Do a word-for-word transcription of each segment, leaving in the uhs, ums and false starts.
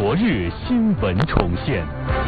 昨日新闻重现。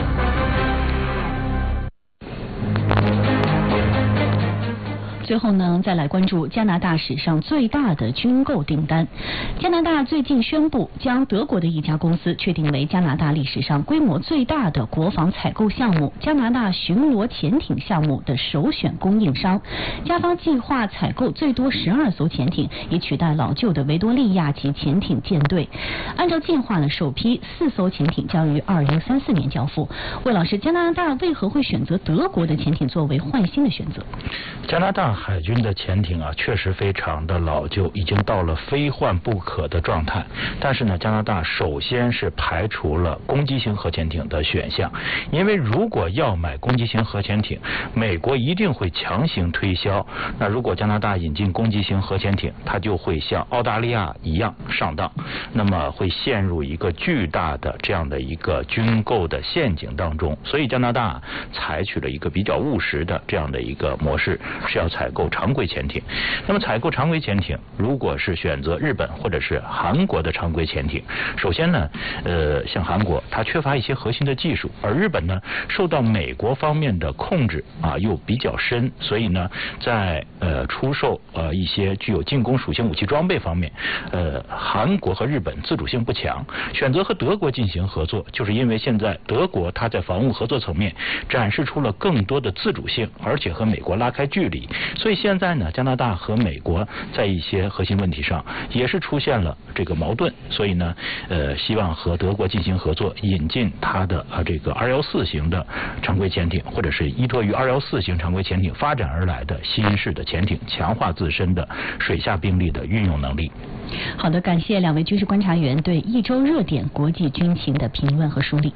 最后呢，再来关注加拿大史上最大的军购订单。加拿大最近宣布将德国的一家公司确定为加拿大历史上规模最大的国防采购项目——加拿大巡逻潜艇项目的首选供应商。加方计划采购最多十二艘潜艇，以取代老旧的维多利亚级潜艇舰队。按照计划呢，首批四艘潜艇将于二零三四年交付。魏老师，加拿大为何会选择德国的潜艇作为换新的选择？ 加拿大海军的潜艇啊，确实非常的老旧，已经到了非换不可的状态。但是呢，加拿大首先是排除了攻击型核潜艇的选项，因为如果要买攻击型核潜艇，美国一定会强行推销。那如果加拿大引进攻击型核潜艇，它就会像澳大利亚一样上当，那么会陷入一个巨大的这样的一个军购的陷阱当中。所以加拿大采取了一个比较务实的这样的一个模式，是要采购常规潜艇。那么采购常规潜艇，如果是选择日本或者是韩国的常规潜艇，首先呢，呃，像韩国它缺乏一些核心的技术，而日本呢受到美国方面的控制啊又比较深，所以呢，在呃出售呃一些具有进攻属性武器装备方面，呃，韩国和日本自主性不强。选择和德国进行合作，就是因为现在德国它在防务合作层面展示出了更多的自主性，而且和美国拉开距离。所以现在呢，加拿大和美国在一些核心问题上也是出现了这个矛盾，所以呢，呃，希望和德国进行合作，引进它的啊这个二幺四型的常规潜艇，或者是依托于二幺四型常规潜艇发展而来的新式的潜艇，强化自身的水下兵力的运用能力。 好的，感谢两位军事观察员对一周热点国际军情的评论和梳理。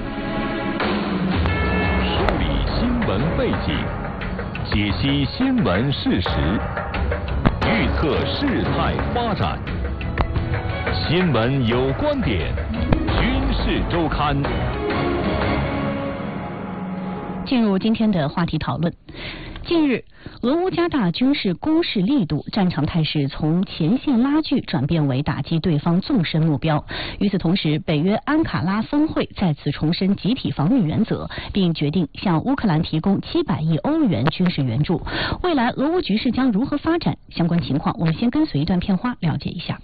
梳理新闻背景，解析新闻事实，预测事态发展。新闻有观点，军事周刊。 进入今天的话题讨论。近日，俄乌加大军事攻势力度，战场态势从前线拉锯转变为打击对方纵深目标。与此同时，北约安卡拉峰会再次重申集体防御原则，并决定向乌克兰提供七百亿欧元军事援助。未来俄乌局势将如何发展？相关情况，我们先跟随一段片花了解一下。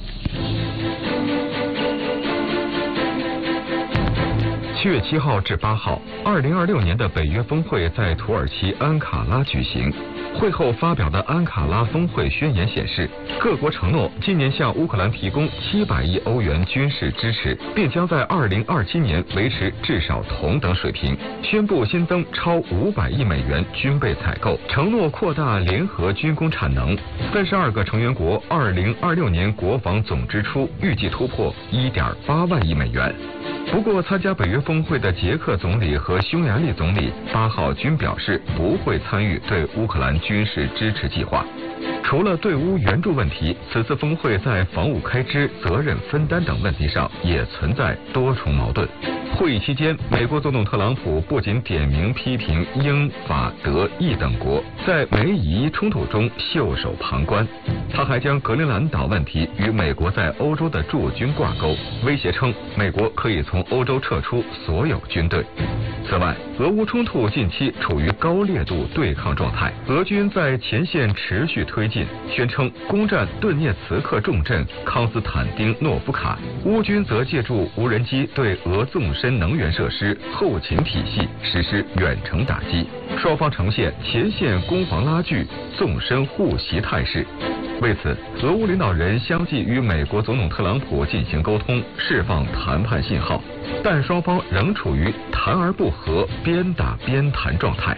七月七号至八号，二零二六年的北约峰会在土耳其安卡拉举行。会后发表的安卡拉峰会宣言显示，各国承诺今年向乌克兰提供七百亿欧元军事支持，并将在二零二七年维持至少同等水平。宣布新增超五百亿美元军备采购，承诺扩大联合军工产能。三十二个成员国二零二六年国防总支出预计突破一点八万亿美元。不过，参加北约峰会的捷克总理和匈牙利总理八号均表示不会参与对乌克兰军事支持计划。除了对乌援助问题，此次峰会在防务开支、责任分担等问题上也存在多重矛盾。会议期间，美国总统特朗普不仅点名批评英、法、德、意等国在美以冲突中袖手旁观，他还将格陵兰岛问题与美国在欧洲的驻军挂钩，威胁称美国可以从欧洲撤出所有军队。此外，俄乌冲突近期处于高烈度对抗状态，俄军在前线持续推进，宣称攻占顿涅茨克重镇康斯坦丁诺夫卡，乌军则借助无人机对俄纵深能源设施、后勤体系实施远程打击，双方呈现前线攻防拉锯、纵深互袭态势。为此，俄乌领导人相继与美国总统特朗普进行沟通，释放谈判信号，但双方仍处于谈而不和、边打边谈状态。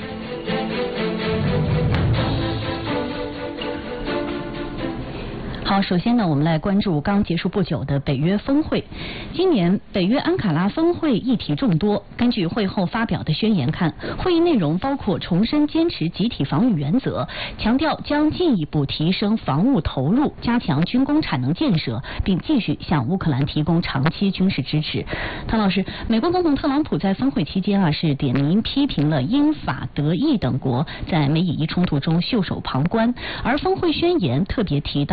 好，首先呢，我们来关注刚结束不久的北约峰会。今年北约安卡拉峰会议题众多，根据会后发表的宣言看，会议内容包括重申坚持集体防御原则，强调将进一步提升防务投入，加强军工产能建设，并继续向乌克兰提供长期军事支持。唐老师，美国总统特朗普在峰会期间啊，是点名批评了英法德意等国在美以伊冲突中袖手旁观，而峰会宣言特别提到了重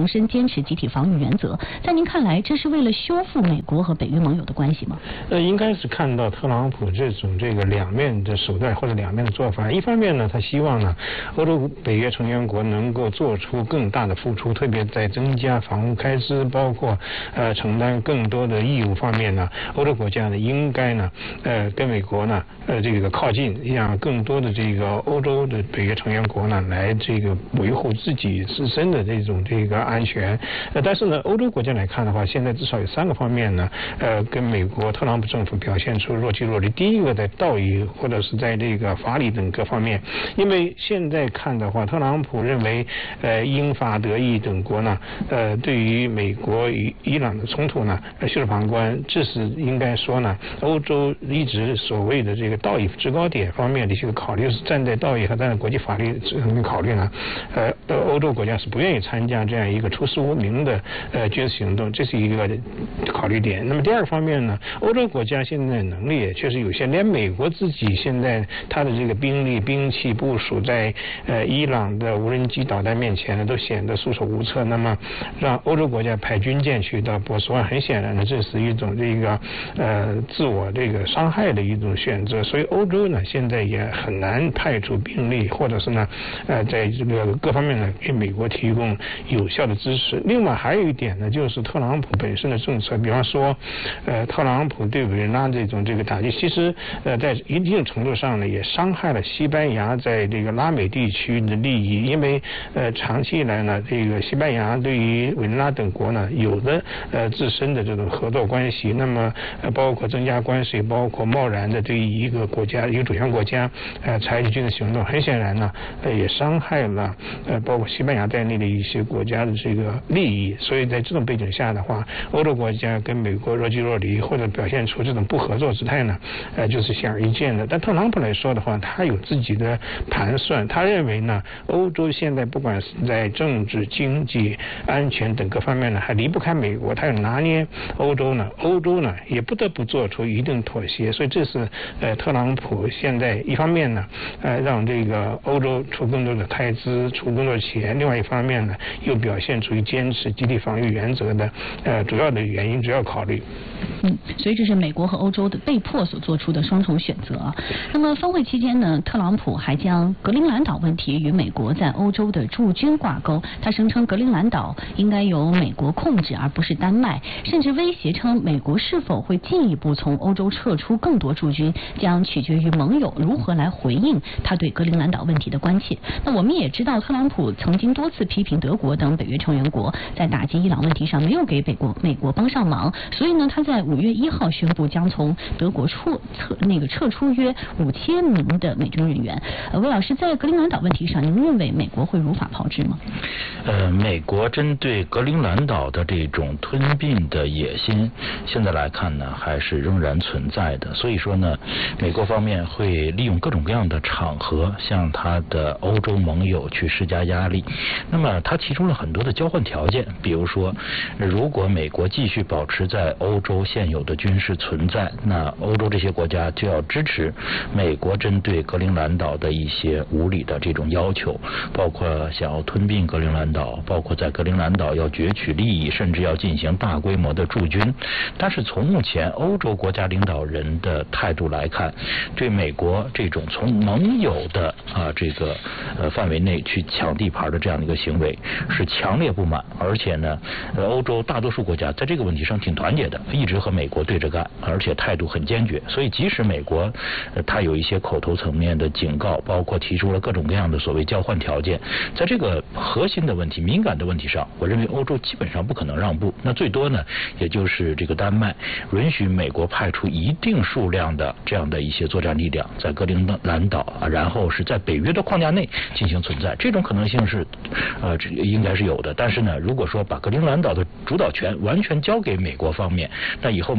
重申坚持集体防御原则。在您看来，这是为了修复美国和北约盟友的关系吗？ 呃，应该是看到特朗普这种这个两面的手段或者两面的做法。一方面呢，他希望呢，欧洲北约成员国能够做出更大的付出，特别在增加防务开支，包括呃承担更多的义务方面呢，欧洲国家呢应该呢呃跟美国呢呃这个靠近，让更多的这个欧洲的北约成员国呢来这个维护自己自身的这种这个安全。呃，但是呢，欧洲国家来看的话，现在至少有三个方面呢，呃，跟美国特朗普政府表现出若即若离。第一个在道义或者是在这个法理等各方面，因为现在看的话，特朗普认为，呃，英法德意等国呢，呃，对于美国与伊朗的冲突呢，袖手旁观，这是应该说呢，欧洲一直所谓的这个道义制高点方面的一些考虑，是站在道义和站在国际法律这方面考虑呢，呃，欧洲国家是不愿意参加这样一个出师无名的呃军事行动，这是一个考虑点。那么第二个方面呢，欧洲国家现在能力也确实有限，连美国自己现在它的这个兵力兵器部署在呃伊朗的无人机导弹面前呢，都显得束手无策。那么让欧洲国家派军舰去到波斯湾，很显然呢，这是一种这个呃自我这个伤害的一种选择。所以欧洲呢，现在也很难派出兵力，或者是呢呃在这个各方面呢给美国提供有效的支持。另外还有一点呢，就是特朗普本身的政策，比方说呃特朗普对委内瑞拉这种这个打击，其实呃在一定程度上呢也伤害了西班牙在这个拉美地区的利益，因为呃长期以来呢，这个西班牙对于委内瑞拉等国呢有的呃自身的这种合作关系，那么呃包括增加关税，包括贸然的对于一个国家一个主权国家呃采取军事行动，很显然呢呃也伤害了呃包括西班牙在内的一些国家的这个利益。所以在这种背景下的话，欧洲国家跟美国若即若离，或者表现出这种不合作姿态呢，呃，就是显而易见的。但特朗普来说的话，他有自己的盘算，他认为呢，欧洲现在不管是在政治、经济、安全等各方面呢，还离不开美国，他要拿捏欧洲呢，欧洲呢也不得不做出一定妥协。所以这是呃特朗普现在一方面呢，呃让这个欧洲出更多的开支、出更多的钱，另外一方面呢，又表现出坚持集体防御原则的呃主要的原因、主要考虑。 嗯，所以这是美国和欧洲的被迫所做出的双重选择啊。那么峰会期间呢，特朗普还将格陵兰岛问题与美国在欧洲的驻军挂钩，他声称格陵兰岛应该由美国控制而不是丹麦，甚至威胁称美国是否会进一步从欧洲撤出更多驻军，将取决于盟友如何来回应他对格陵兰岛问题的关切。那我们也知道，特朗普曾经多次批评德国等北约成员国在打击伊朗问题上没有给美国美国帮上忙，所以呢，他在五月一号宣布将从德国撤撤那个撤出约五千名的美军人员。呃，魏老师，在格陵兰岛问题上，您认为美国会如法炮制吗？ 呃，美国针对格陵兰岛的这种吞并的野心，现在来看呢，还是仍然存在的。所以说呢，美国方面会利用各种各样的场合，向他的欧洲盟友去施加压力。那么他提出了很多的交换条件，比如说，如果美国继续保持在欧洲现有的军事存在，那欧洲这些国家就要支持美国针对格陵兰岛的一些无理的这种要求，包括想要吞并格陵兰岛，包括在格陵兰岛要攫取利益，甚至要进行大规模的驻军。但是从目前欧洲国家领导人的态度来看，对美国这种从盟友的啊这个呃范围内去抢地盘的这样的一个行为是强烈不满，而且呢，呃欧洲大多数国家在这个问题上挺团结的，一直和美国对着干，而且态度很坚决。所以即使美国呃他有一些口头层面的警告，包括提出了各种各样的所谓交换条件，在这个核心的问题、敏感的问题上，我认为欧洲基本上不可能让步。那最多呢，也就是这个丹麦允许美国派出一定数量的这样的一些作战力量在格陵兰岛啊，然后是在北约的框架内进行存在，这种可能性是呃应该是有的。但是呢，如果说把格陵兰岛的主导权完全交给美国方面，那以后美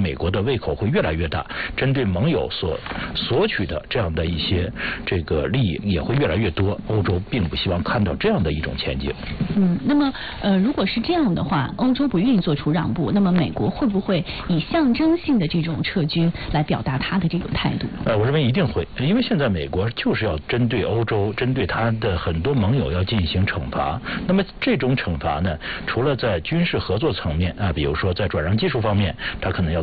美国的胃口会越来越大，针对盟友所索取的这样的一些这个利益也会越来越多。欧洲并不希望看到这样的一种前景。 嗯，那么呃，如果是这样的话，欧洲不愿意做出让步，那么美国会不会以象征性的这种撤军来表达他的这种态度？ 呃，我认为一定会，因为现在美国就是要针对欧洲，针对他的很多盟友要进行惩罚。那么这种惩罚呢，除了在军事合作层面啊，比如说在转让技术方面，他可能要